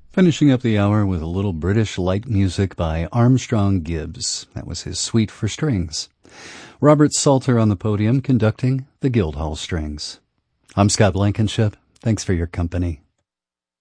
Finishing up the hour with a little British light music by Armstrong Gibbs. That was his Suite for Strings. Robert Salter on the podium conducting the Guildhall Strings. I'm Scott Blankenship. Thanks for your company.